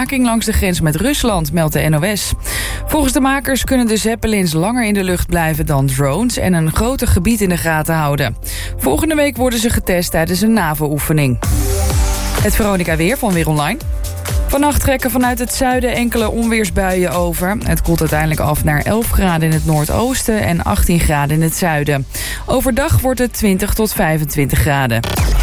bewaking langs de grens met Rusland, meldt de NOS. Volgens de makers kunnen de Zeppelins langer in de lucht blijven dan drones en een groter gebied in de gaten houden. Volgende week worden ze getest tijdens een NAVO-oefening. Het Veronica Weer van Weer Online. Vannacht trekken vanuit het zuiden enkele onweersbuien over. Het koelt uiteindelijk af naar 11 graden in het noordoosten en 18 graden in het zuiden. Overdag wordt het 20 tot 25 graden.